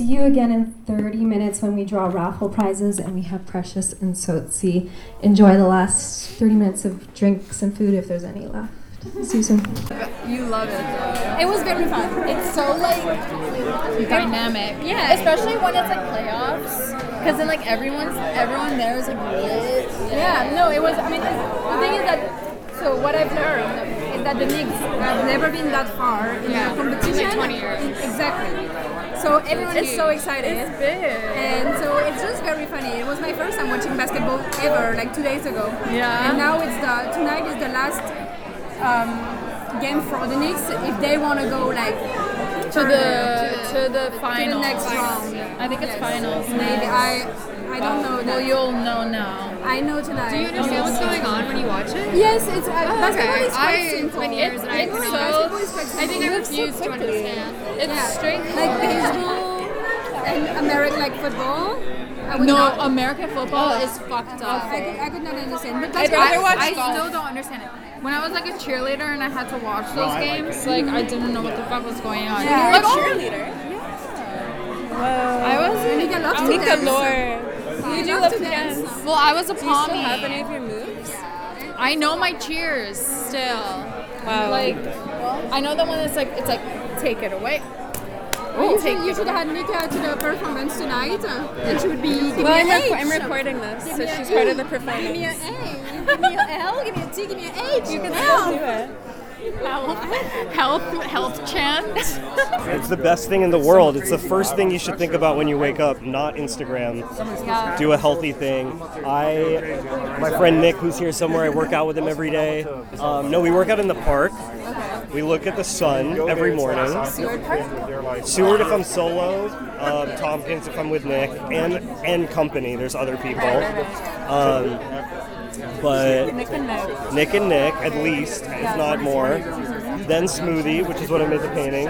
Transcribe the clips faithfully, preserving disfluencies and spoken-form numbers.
see you again in thirty minutes when we draw raffle prizes and we have Precious and Sotsi enjoy the last thirty minutes of drinks and food if there's any left. See you soon. You love it though. It was very fun. It's so like Dynamic. Yeah. Especially when it's like playoffs. Because then like everyone's everyone there is like lit. Yeah, no, it was, I mean, the thing is that, so what I've learned is that the Knicks have never been that far in Yeah. the competition. Like twenty years. Exactly. So everyone is so excited. It's big. And so it's just very funny. It was my first time watching basketball ever, like two days ago. Yeah. And now it's the, tonight is the last um, game for the Knicks if they want to go like to the to the finals. to the next round. I think it's Yes. finals. Maybe I I don't know. Well, that. you'll know now. I know tonight. Do you understand what's going on when you watch it? Yes, it's uh, basketball okay. is quite I simple. spent years and I It's couldn't so- Basketball is quite simple. I think I It moves so refuse to quickly. understand. It's Yeah. straight Like baseball and American like football. I would No, not, American football is fucked up. I, could, I could not understand. But I'd basketball rather is watch quite I simple. still don't understand it. When I was like a cheerleader and I had to watch those games, like I didn't know what the fuck was going on. Yeah. Like, You're a oh, cheerleader. I was Nika loves to Nika dance. Lore. You do love love to to dance. dance. Well, I was a Do you still have pommy. any of your moves? I know my cheers still. Wow. Like I know the one that's like it's like take it away. You should, you should have had Nika to the performance tonight, uh, and she would be give Well, me I'm, an rec- I'm H. recording this, Give so me a she's E. part of the Give me an performance. A. Give me an L. Give me a T. Give me an H. You can L. still do it. Health, health, health chant. It's the best thing in the world. It's the first thing you should think about when you wake up, not Instagram. Do a healthy thing. I, my friend Nick, who's here somewhere, I work out with him every day. Um, no, we work out in the park. We look at the sun every morning. Seward if I'm solo, um, Tompkins if I'm with Nick, and and company. There's other people. Um, but Nick and Nick. Nick and Nick, at least, if not more. Then smoothie, which is what I made the painting.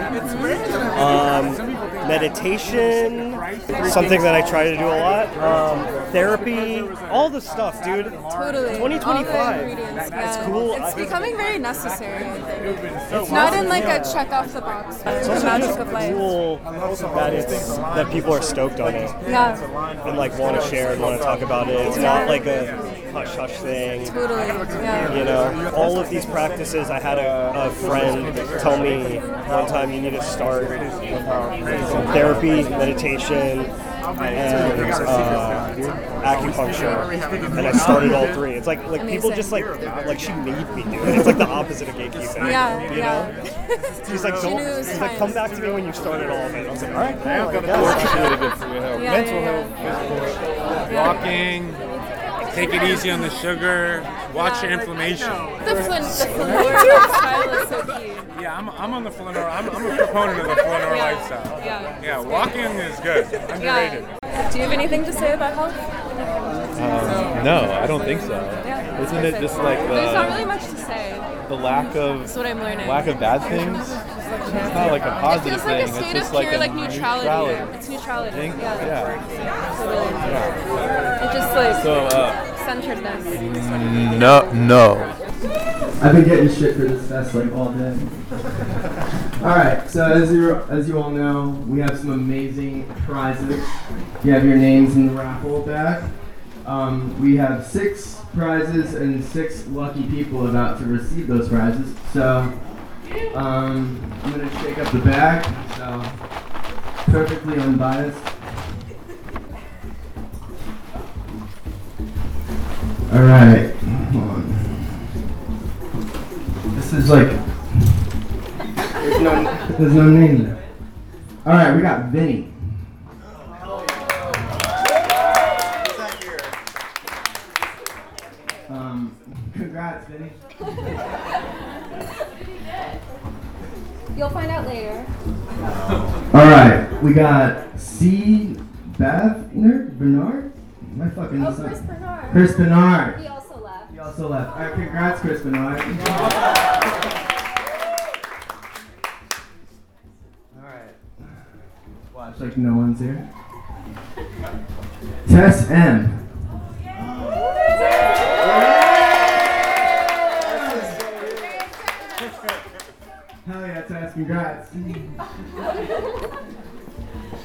Um, meditation, something that I try to do a lot. Um, therapy, all the stuff, dude. Totally. twenty twenty-five. All the ingredients, It's yeah. cool. It's I- becoming very necessary, I think. It's Not in like a check off the box, but It's the also magic just of life. cool that it's that people are stoked on it Yeah, and like want to share and want to talk about it. It's not like a hush hush thing. totally. Yeah. You know, all of these practices, I had a, a friend tell me one time you need to start with therapy, meditation, and uh, acupuncture. And I started all three. It's like like people just like like she made me do it. It's like the opposite of gatekeeping. Yeah, you yeah. know? She's like, She don't, knew it was she's like, time. come back to me when you started all of it. I was like, all right, cool. I Work guess. is really good for your health. Yeah, Mental yeah, health, physical. Walking, take it easy on the sugar, watch your inflammation. The Flin, the Flaneur style is so cute. Yeah, I'm, I'm on the flaneur. I'm, I'm a proponent of the flaneur lifestyle. Yeah. Yeah, walking is good. Underrated. Do you have anything to say about health? Um, no, I don't think so. Yeah. Isn't it just like There's not the, really much to say. the lack of That's what I'm learning. lack of bad things? It's not like a It positive feels like thing. a state it's of just like pure a like neutrality. neutrality. It's neutrality. Think? Yeah. Yeah. Totally. yeah. It just like So, uh, centeredness. no, no. I've been getting shit for this fest like all day. Alright, so as you as you all know, we have some amazing prizes. You have your names in the raffle bag. Um, we have six prizes and six lucky people about to receive those prizes. So um, I'm gonna shake up the bag. So perfectly unbiased. Alright, hold on. This is like there's no there's no name there. All right, we got Vinny. Um, congrats, Vinny. You'll find out later. All right, we got C. Bavner Bernard. Am I fucking Oh, this up? Chris Bernard. Chris Bernard. He also left. He also left. All right, congrats, Chris Bernard. Alright. Watch like no one's here. Tess M. Hell yeah, Tess, congrats.